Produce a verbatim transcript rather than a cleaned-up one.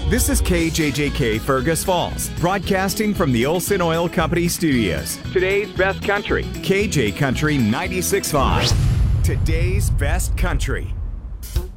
This is K J J K Fergus Falls, broadcasting from the Olson Oil Company studios. Today's best country, K J Country ninety-six point five. Today's best country.